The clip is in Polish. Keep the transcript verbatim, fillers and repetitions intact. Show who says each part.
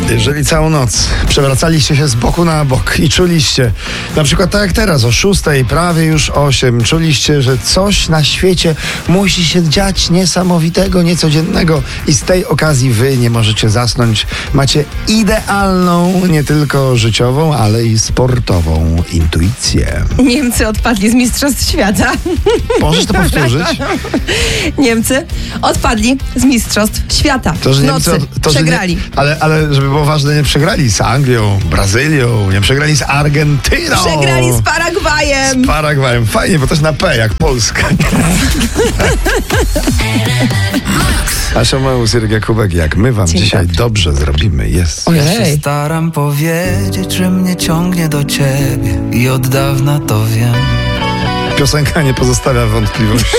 Speaker 1: Jeżeli całą noc przewracaliście się z boku na bok i czuliście, na przykład tak jak teraz o szóstej, prawie już osiem, czuliście, że coś na świecie musi się dziać niesamowitego, niecodziennego i z tej okazji wy nie możecie zasnąć, macie idealną, nie tylko życiową, ale i sportową intuicję.
Speaker 2: Niemcy odpadli z Mistrzostw Świata.
Speaker 1: Możesz to powtórzyć?
Speaker 2: Niemcy odpadli z Mistrzostw Świata.
Speaker 1: To, że
Speaker 2: w
Speaker 1: Niemcy
Speaker 2: nocy
Speaker 1: od- to, że
Speaker 2: przegrali.
Speaker 1: Nie, ale, ale żeby było ważne, nie przegrali z Anglią, Brazylią, nie przegrali z Argentyną.
Speaker 2: Przegrali z Paragwajem.
Speaker 1: Z Paragwajem. Fajnie, bo to jest na P, jak Polska. Asia Maus, Irek Jakubek, jak my wam
Speaker 2: Dzień
Speaker 1: dzisiaj
Speaker 2: dobry.
Speaker 1: dobrze zrobimy, jest.
Speaker 3: Ja się
Speaker 2: Ojej.
Speaker 3: staram powiedzieć, że mnie ciągnie do ciebie i od dawna to wiem.
Speaker 1: Piosenka nie pozostawia wątpliwości.